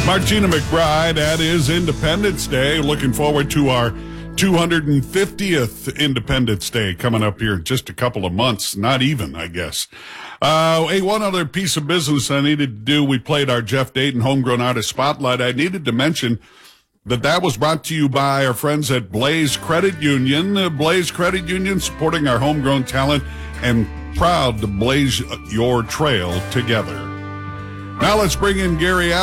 Martina McBride, that is Independence Day. Looking forward to our 250th Independence Day coming up here in just a couple of months. Not even, I guess. Hey, one other piece of business I needed to do. We played our Jeff Dayton Homegrown Artist Spotlight. I needed to mention that was brought to you by our friends at Blaze Credit Union. Blaze Credit Union supporting our homegrown talent and proud to blaze your trail together. Now let's bring in Gary Allen.